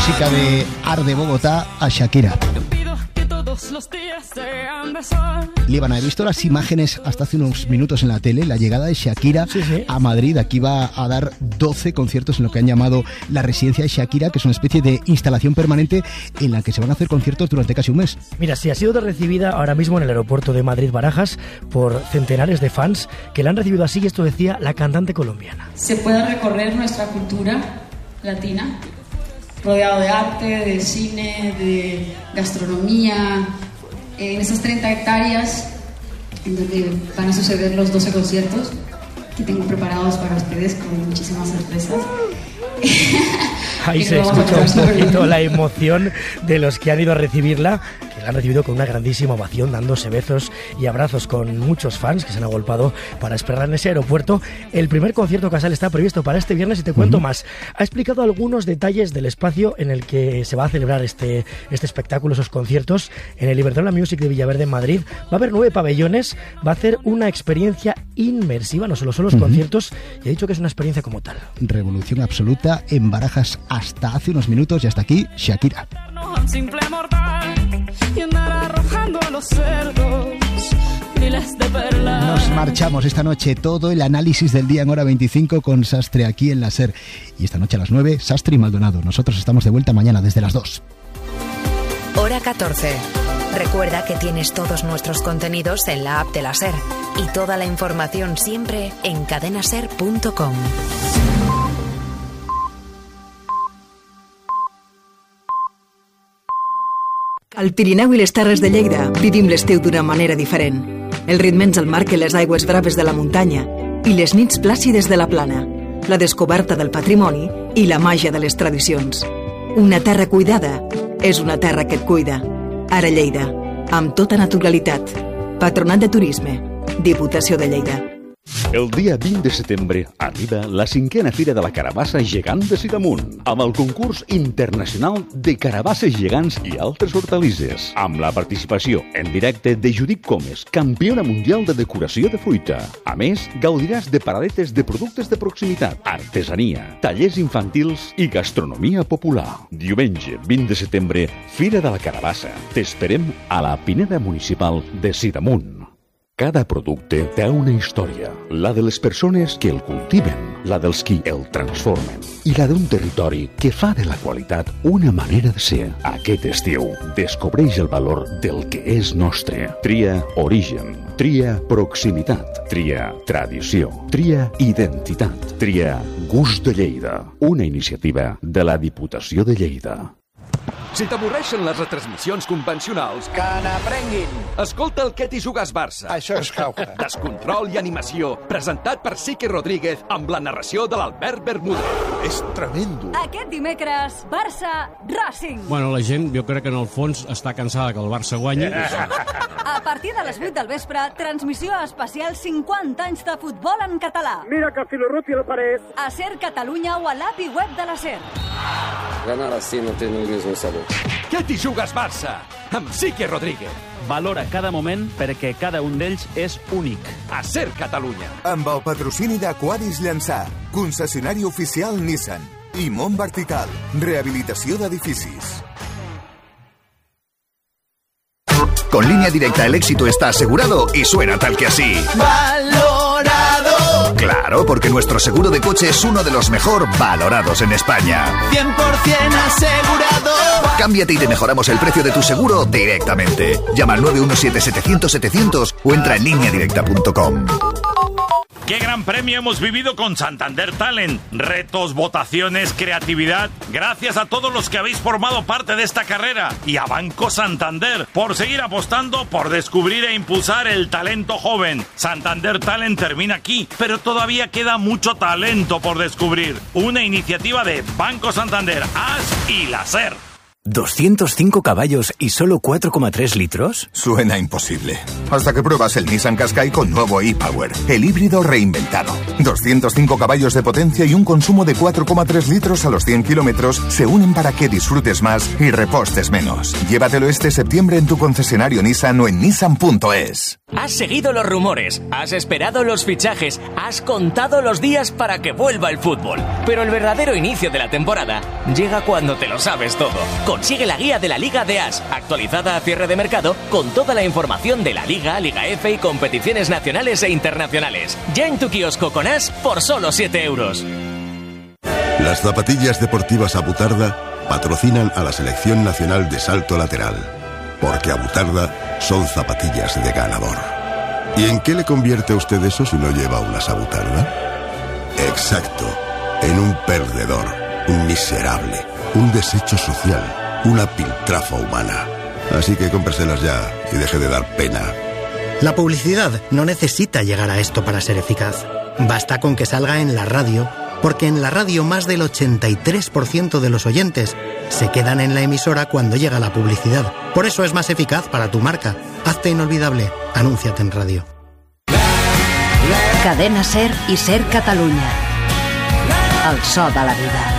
Chica de Arde Bogotá a Shakira. Líbana, he visto las imágenes hasta hace unos minutos en la tele, la llegada de Shakira a Madrid. Aquí va a dar 12 conciertos en lo que han llamado la residencia de Shakira, que es una especie de instalación permanente en la que se van a hacer conciertos durante casi un mes. Mira, sí, ha sido recibida ahora mismo en el aeropuerto de Madrid-Barajas por centenares de fans que la han recibido así, y esto decía la cantante colombiana. Se puede recorrer nuestra cultura latina, rodeado de arte, de cine, de gastronomía, en esas 30 hectáreas en donde van a suceder los 12 conciertos que tengo preparados para ustedes con muchísimas sorpresas. Ahí se escucha un poquito la emoción de los que han ido a recibirla, que la han recibido con una grandísima ovación, dándose besos y abrazos con muchos fans que se han agolpado para esperar en ese aeropuerto. El primer concierto Casal está previsto para este viernes y te cuento más. Ha explicado algunos detalles del espacio en el que se va a celebrar este espectáculo, esos conciertos, en el Iberdrola Music de Villaverde en Madrid. Va a haber 9 pabellones, va a hacer una experiencia inmersiva, no solo son los conciertos, y ha dicho que es una experiencia como tal. Revolución absoluta en Barajas hasta hace unos minutos, y hasta aquí Shakira. Nos marchamos esta noche, todo el análisis del día en hora 25 con Sastre aquí en la SER. Y esta noche a las 9, Sastre y Maldonado. Nosotros estamos de vuelta mañana desde las 2. Hora 14. Recuerda que tienes todos nuestros contenidos en la app de la SER y toda la información siempre en cadenaser.com. Al Pirineu i les Terres de Lleida vivim l'estiu d'una manera diferent. El ritme ens el marquen les aigües braves de la muntanya i les nits plàcides de la plana, la descoberta del patrimoni i la màgia de les tradicions. Una terra cuidada és una terra que et cuida. Ara Lleida, amb tota naturalitat. Patronat de Turisme, Diputació de Lleida. El dia 20 de setembre arriba la 5a Fira de la Carabassa Gegant de Sidamon, amb el concurs internacional de carabasses gegants i altres hortalisses, amb la participació en directe de Judit Comes, campiona mundial de decoració de fruita. A més, gaudiràs de paradetes de productes de proximitat, artesania, tallers infantils i gastronomia popular. Diumenge 20 de setembre, Fira de la Carabassa. T'esperem a la Pineda Municipal de Sidamon. Cada producte té una història, la de les persones que el cultiven, la dels qui el transformen i la d'un territori que fa de la qualitat una manera de ser. Aquest estiu, descobreix el valor del que és nostre. Tria origen, tria proximitat, tria tradició, tria identitat, tria gust de Lleida. Una iniciativa de la Diputació de Lleida. Si t'avorreixen les retransmissions convencionals, que n'aprenguin. Escolta el Què t'hi jugues Barça. Això és jauja. Descontrol i animació, presentat per Sique Rodríguez amb la narració de l'Albert Bermúdez. És tremendo. Aquest dimecres, Barça Racing. Bueno, la gent, jo crec que en el fons està cansada que el Barça guanyi. A partir de les 8 del vespre, transmissió especial 50 anys de futbol en català. Mira que Filorruti lo pareix. A SER Catalunya o a l'app i web de la SER. Ganar así no tiene el mismo sabor. Què t'hi jugues Barça? Amb Sique Rodríguez. Valora cada moment perquè cada un d'ells és únic. A SER Catalunya. Amb el patrocini d'Aquadis Llançà, concessionari oficial Nissan. I Mont Vertical, rehabilitació d'edificis. Con Línea Directa el éxito está asegurado y suena tal que así. ¡Valorado! Claro, porque nuestro seguro de coche es uno de los mejor valorados en España. 100% asegurado. Cámbiate y te mejoramos el precio de tu seguro directamente. Llama al 917-700-700 o entra en lineadirecta.com. ¡Qué gran premio hemos vivido con Santander Talent! Retos, votaciones, creatividad. Gracias a todos los que habéis formado parte de esta carrera y a Banco Santander por seguir apostando por descubrir e impulsar el talento joven. Santander Talent termina aquí, pero todavía queda mucho talento por descubrir. Una iniciativa de Banco Santander, AS y la SER. ¿205 caballos y solo 4,3 litros? Suena imposible. Hasta que pruebas el Nissan Qashqai con nuevo e-Power, el híbrido reinventado. 205 caballos de potencia y un consumo de 4,3 litros a los 100 kilómetros se unen para que disfrutes más y repostes menos. Llévatelo este septiembre en tu concesionario Nissan o en nissan.es. Has seguido los rumores, has esperado los fichajes, has contado los días para que vuelva el fútbol. Pero el verdadero inicio de la temporada llega cuando te lo sabes todo. Consigue la guía de la Liga de As, actualizada a cierre de mercado, con toda la información de la Liga, Liga F y competiciones nacionales e internacionales. Ya en tu kiosco con As por solo 7 euros. Las zapatillas deportivas Abutarda patrocinan a la Selección Nacional de Salto Lateral. Porque Abutarda son zapatillas de ganador. ¿Y en qué le convierte a usted eso si no lleva unas Abutarda? Exacto, en un perdedor, un miserable, un desecho social, una piltrafa humana. Así que cómpreselas ya y deje de dar pena. La publicidad no necesita llegar a esto para ser eficaz. Basta con que salga en la radio, porque en la radio más del 83% de los oyentes se quedan en la emisora cuando llega la publicidad. Por eso es más eficaz para tu marca. Hazte inolvidable. Anúnciate en radio. Cadena SER i SER Catalunya. El so de la vida.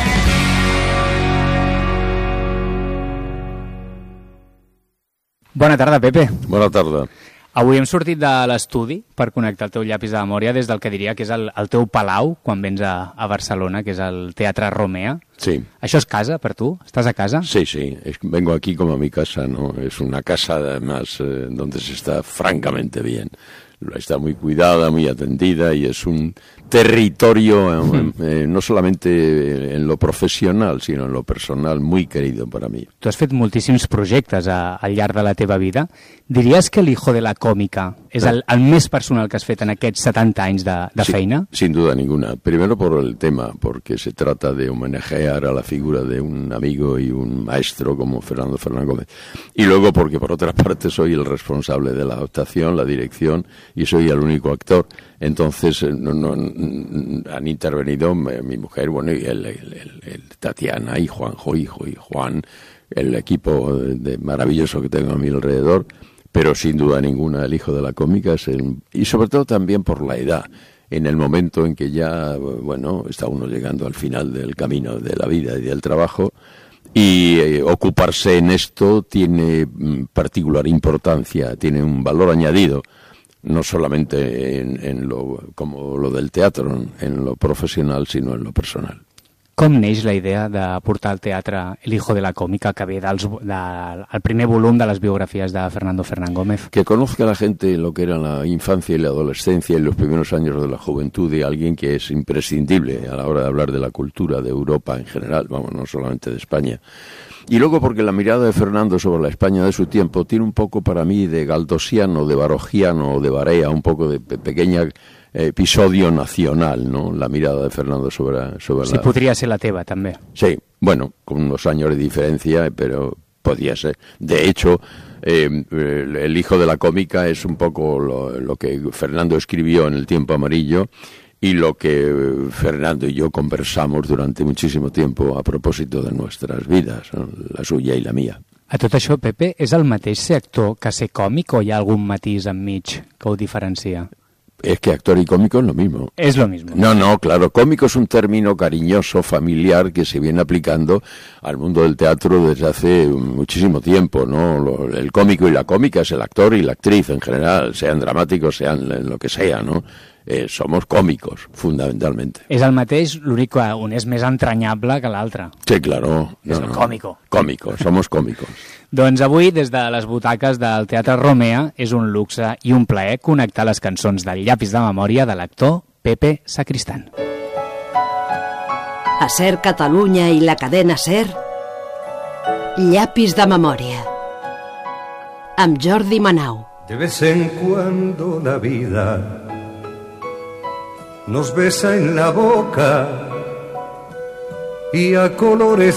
Bona tarda, Pepe. Bona tarda. Avui hem sortit de l'estudi per connectar el teu llapis de memòria des del que diria que és el teu palau quan vens a Barcelona, que és el Teatre Romea. Sí. ¿Això es casa per tu? ¿Estás a casa? Sí, sí. Vengo aquí como a mi casa, ¿no? Es una casa, además, donde se está francamente bien. Está muy cuidada, muy atendida y es un territorio, no solamente en lo professional, sinó en lo personal, muy querido para mi. Tu has fet moltíssims projectes al llarg de la teva vida. Diries que el hijo de la cómica és el més personal que has fet en aquests 70 anys de feina? Sin duda ninguna. Primero por el tema, porque se trata de homenajear a la figura de un amigo y un maestro como Fernando Fernán Gómez. Y luego porque por otra parte soy el responsable de la adaptación, la dirección y soy el único actor. Entonces han intervenido mi mujer, bueno, y el Tatiana y Juanjo, hijo, y Juan, el equipo maravilloso que tengo a mi alrededor, pero sin duda ninguna el hijo de la cómica y sobre todo también por la edad, en el momento en que ya, bueno, está uno llegando al final del camino de la vida y del trabajo, y ocuparse en esto tiene particular importancia, tiene un valor añadido, no solamente como lo del teatro, en lo profesional, sino en lo personal. Com neix la idea de portar al teatre El hijo de la cómica, que ve del primer volum de las biografías de Fernando Fernán Gómez? Que conozca la gente lo que era la infancia y la adolescencia y los primeros años de la juventud de alguien que es imprescindible a la hora de hablar de la cultura de Europa en general, vamos, no solamente de España. Y luego porque la mirada de Fernando sobre la España de su tiempo tiene un poco para mí de galdosiano, de barogiano o de Barea, un poco de pequeña episodio nacional, ¿no? La mirada de Fernando sobre sí, la... podría ser la teva, també. Sí, bueno, con unos años de diferencia, pero podía ser. De hecho, el hijo de la cómica es un poco lo que Fernando escribió en El tiempo amarillo y lo que Fernando y yo conversamos durante muchísimo tiempo a propósito de nuestras vidas, ¿no? La suya y la mía. A tot això, Pepe, és el mateix ser actor que ser còmic o hi ha algun matís enmig que ho diferencia? Es que actor y cómico es lo mismo. Es lo mismo. No, claro, cómico es un término cariñoso, familiar, que se viene aplicando al mundo del teatro desde hace muchísimo tiempo, ¿no? El cómico y la cómica es el actor y la actriz en general, sean dramáticos, sean lo que sea, ¿no? Somos cómicos, fundamentalmente. És el mateix, l'únic que un és més entranyable que l'altre. Sí, claro. És el còmico. Còmico, somos còmicos. Doncs avui, des de les butaques del Teatre Romea, és un luxe i un plaer connectar les cançons del llapis de memòria de l'actor Pepe Sacristán. A SER Catalunya i la cadena SER, Llapis de memòria, amb Jordi Manau. De vez en cuando la vida nos besa en la boca y a colores